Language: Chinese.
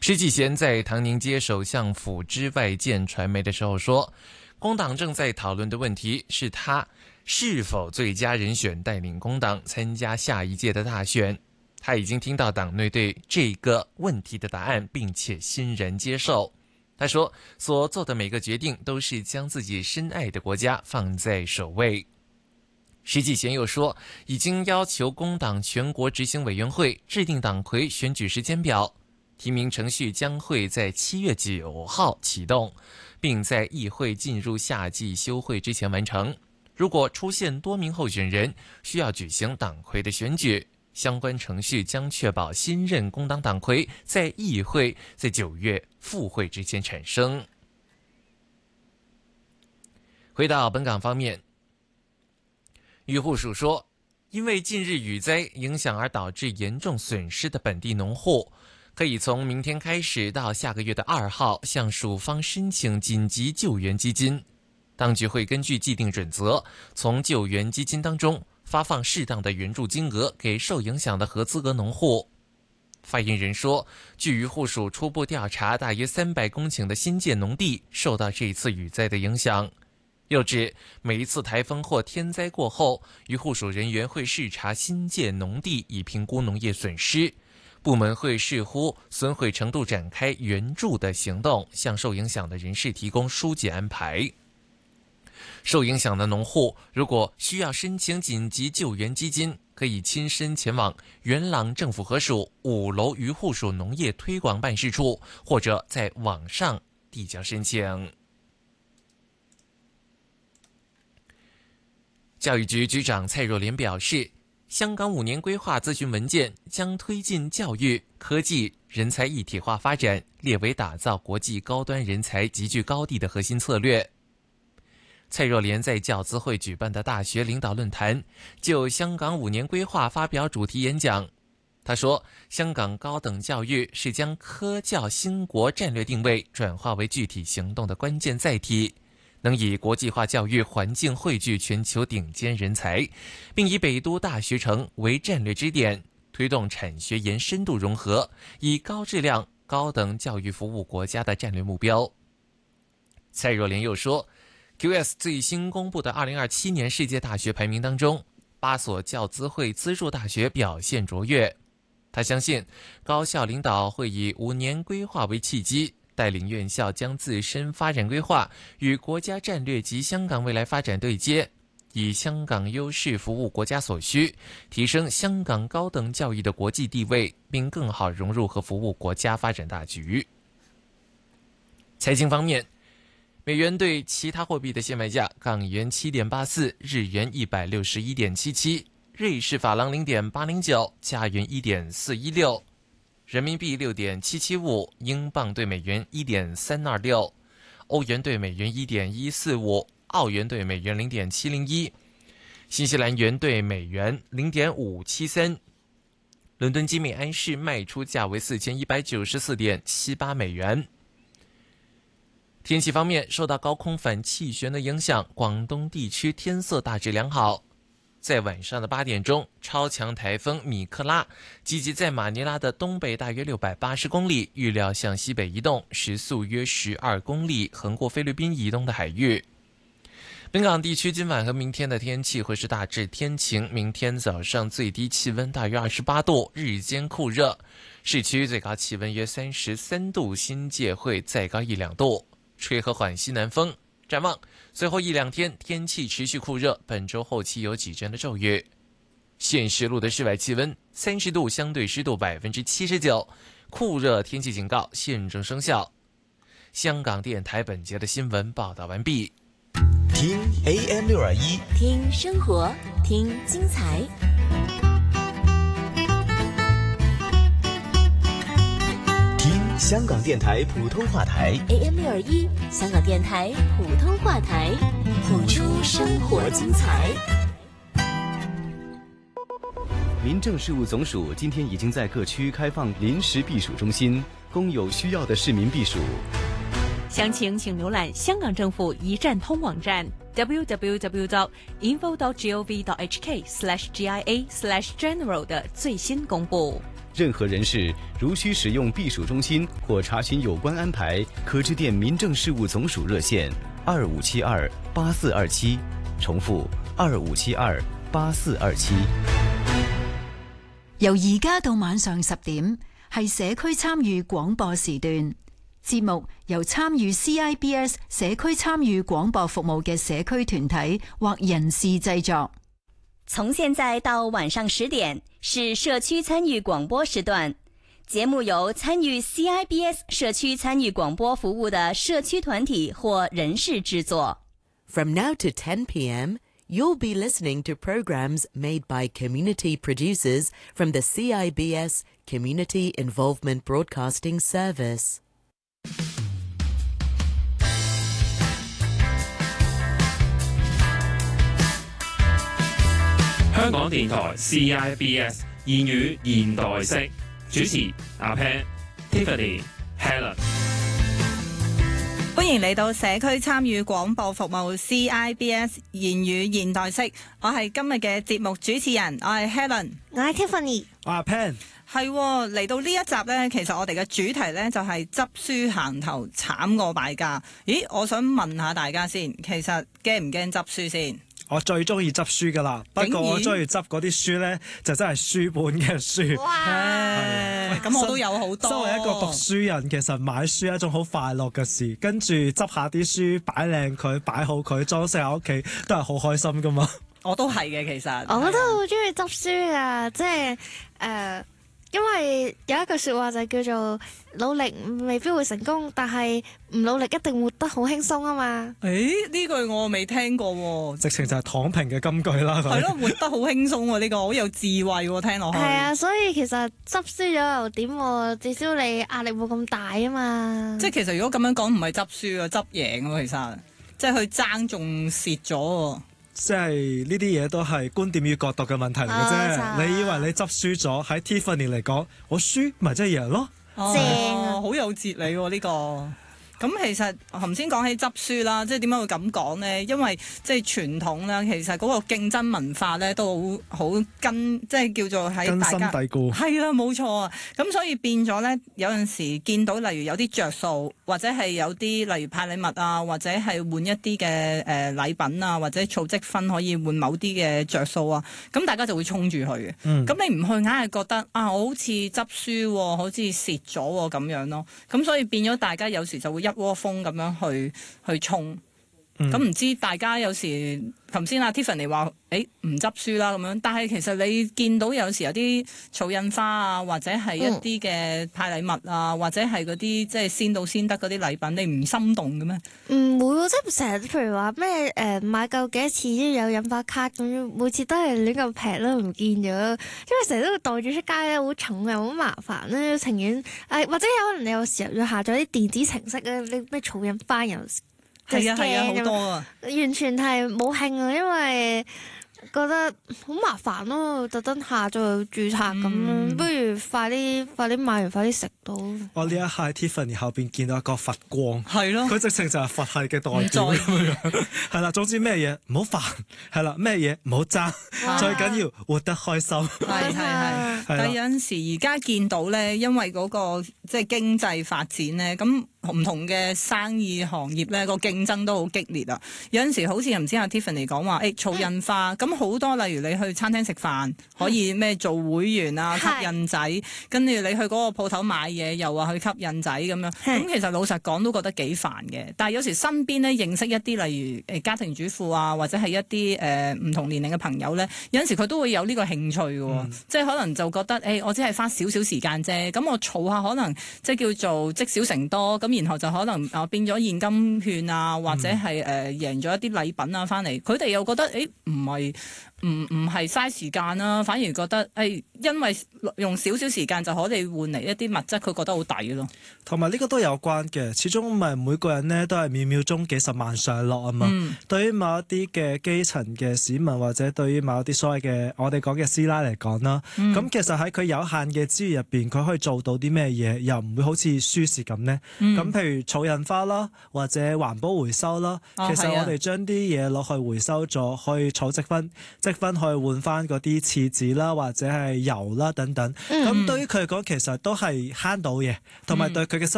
施纪贤在唐宁街首相府之外见传媒的时候说，工党正在讨论的问题是他是否最佳人选带领工党参加下一届的大选。他已经听到党内对这个问题的答案，并且欣然接受。他说，所做的每个决定都是将自己深爱的国家放在首位。施纪贤又说，已经要求工党全国执行委员会制定党魁选举时间表，提名程序将会在7月9号启动，并在议会进入夏季休会之前完成。如果出现多名候选人，需要举行党魁的选举，相关程序将确保新任工党党魁在议会在9月复会之前产生。回到本港方面，渔护署说，因为近日雨灾影响而导致严重损失的本地农户，可以从明天开始到下个月的2号向署方申请紧急救援基金。当局会根据既定准则，从救援基金当中发放适当的援助金额给受影响的合资格农户。发言人说，据渔护署初步调查，大约300公顷的新建农地受到这一次雨灾的影响。又指，每一次台风或天灾过后，渔护署人员会视察新建农地，以评估农业损失。部门会视乎损毁程度展开援助的行动，向受影响的人士提供疏解安排。受影响的农户如果需要申请紧急救援基金，可以亲身前往元朗政府合署5楼渔护署农业推广办事处，或者在网上递交申请。教育局局长蔡若莲表示，香港5年规划咨询文件将推进教育、科技、人才一体化发展，列为打造国际高端人才集聚高地的核心策略。蔡若莲在教资会举办的大学领导论坛就香港5年规划发表主题演讲。他说，香港高等教育是将科教兴国战略定位转化为具体行动的关键载体，能以国际化教育环境汇聚全球顶尖人才，并以北都大学城为战略支点，推动产学研深度融合，以高质量高等教育服务国家的战略目标。蔡若莲又说，QS 最新公布的2027年世界大学排名当中，8所教资会资助大学表现卓越。他相信，高校领导会以5年规划为契机，带领院校将自身发展规划与国家战略及香港未来发展对接，以香港优势服务国家所需，提升香港高等教育的国际地位，并更好融入和服务国家发展大局。财经方面，美元对其他货币的现卖价：港元7.84，日元161.77，瑞士法郎0.809，加元1.416，人民币6.775，英镑对美元1.326，欧元对美元1.145，澳元对美元0.701，新西兰元对美元0.573。伦敦金每安士卖出价为4194.78美元。天气方面，受到高空反气旋的影响，广东地区天色大致良好。在晚上的8点钟，超强台风米克拉集结在马尼拉的东北大约680公里，预料向西北移动，时速约12公里，横过菲律宾以东的海域。本港地区今晚和明天的天气会是大致天晴，明天早上最低气温大约28度，日间酷热，市区最高气温约33度，新界会再高1-2度，吹和缓西南风。展望随后1-2天天气持续酷热，本周后期有几阵的骤雨。现时录的室外气温30度，相对湿度79%，酷热天气警告现正生效。香港电台本节的新闻报道完毕。 听 AM621， 听生活，听精彩。 听香港电台普通话台 AM621，香港电台普通话台，谱出生活精彩。 民政事务总署今天已经在各区开放临时避暑中心，供有需要的市民避暑。 详情请浏览香港政府一站通网站 www.info.gov.hk/GIA/general 的最新公布。 任何人士如需使用避暑中心或查询有关安排，可致电民政事务总署热线25728427，重复25728427。 由而家到晚上10點，係社區參與廣播時段。節目由參與 CIBS 社區參與廣播服務嘅社區團體或人士製作。 從現在到晚上10點是社區參與廣播時段，節目由參與 CIBS 社區參與廣播服務的社區團體或人士製作。 From now to 10 p.m., you'll be listening to programs made by community producers from the CIBS Community Involvement Broadcasting Service. 香港電台 CIBS 言語現代式，主持阿 Pan、Tiffany、Helen。 歡迎嚟到社區參與廣播服務 CIBS 言語現代式，我係今日嘅節目主持人，我係 Helen， 我係 Tiffany， 我係 Pan。係嚟到呢一集呢，其實我哋嘅主題呢就係執書行頭慘過敗家。咦，我想問下大家先，其實驚唔驚執書先？ 我最中意執書噶啦，不過我中意執嗰啲書呢，就真係書本嘅書。 哇！咁我都有好多。 作為一個讀書人，其實買書係一種好快樂嘅事，跟住執下啲書，擺靚佢，擺好佢，裝飾喺屋企，都係好開心噶嘛。 我都係嘅，其實。 我都好中意執書啊，即係因為有一句說話就叫做努力未必會成功，但係唔努力一定活得好輕鬆啊嘛。 呢句我未聽過喎， 直情就係躺平嘅金句啦。 係咯，活得好輕鬆喎，呢個好有智慧喎，聽落去。 係啊，所以其實執書咗又點喎？至少你壓力冇咁大啊嘛。 即係其實如果咁樣講，唔係執書啊，執贏喎，其實即係去爭仲蝕咗喎。 即係呢啲嘢都係觀點與角度嘅問題嚟嘅啫。你以為你執輸咗，喺 Tiffany 嚟講，我輸咪即係贏咯。 正好有哲理喎呢個。咁其實頭先講起執書啦，即係點解會咁講呢？因為即係傳統啦，其實嗰個競爭文化咧都好根，即係叫做喺大家根深蒂固。係啦，冇錯啊。咁所以變咗咧，有陣時見到例如有啲着數，或者係有啲例如派禮物啊，或者係換一啲嘅禮品啊，或者儲積分可以換某啲嘅着數啊，咁大家就會衝住去嘅。咁你唔去，硬係覺得啊，我好似執書喎，好似蝕咗喎咁樣咯。咁所以變咗大家有時就會一窩蜂咁樣去衝，咁唔知大家有時頭先阿 Tiffany 話唔執書啦咁樣，但係其實你見到有時有啲儲印花啊，或者係一啲嘅派禮物啊，或者係嗰啲即係先到先得嗰啲禮品，你唔心動嘅咩？ 唔會喎，即係成日譬如話咩買夠幾多次都有印花卡咁樣，每次都係亂咁劈啦，唔見咗，因為成日都會袋住出街咧，好重又好麻煩咧，情願或者有可能你有時候要下載啲電子程式咧，你咩儲印花又係啊，好多啊！ 完全係冇興啊，因為覺得好麻煩咯，特登下載註冊咁樣，不如快啲買完快啲食到。 我呢一下 Tiffany 後邊見到一個佛光， 係咯， 佢直情就係佛系嘅代表咁樣。係啦，總之咩嘢唔好煩，係啦，咩嘢唔好爭，最緊要活得開心。 係。但係有陣時而家見到咧，因為嗰個即係經濟發展咧，咁唔同嘅生意行業咧個競爭都好激烈啊！有陣時好似唔知阿 Tiffany 講話儲印花，咁好多例如你去餐廳食飯可以咩做會員啊，吸印仔，跟住你去嗰個鋪頭買嘢又話去吸印仔咁樣，咁其實老實講都覺得幾煩嘅。但係有時身邊咧認識一啲例如家庭主婦啊，或者係一啲唔同年齡嘅朋友咧，有陣時佢都會有呢個興趣嘅，即係可能就覺得我只係花少少時間啫，咁我儲下可能即係叫做積少成多，咁然後就可能變咗現金券啊，或者係贏咗一啲禮品啊翻嚟，佢哋又覺得唔係嘥時間啦，反而覺得因為用少少時間就可以換嚟一啲物質，佢覺得好抵咯。 同埋呢個都有關嘅，始終唔係每個人呢都係秒秒鐘幾十萬上落啊嘛。對於某一啲嘅基層嘅市民，或者對於某一啲所謂嘅我哋講嘅師奶嚟講啦，咁其實喺佢有限嘅資源入邊，佢可以做到啲咩嘢，又唔會好似輸蝕咁呢？咁咁譬如草印花啦，或者環保回收啦，其實我哋將啲嘢攞去回收咗，可以儲積分，積分可以換翻嗰啲廁紙啦，或者係油啦等等。咁對於佢嚟講，其實都係慳到嘢，同埋對佢嘅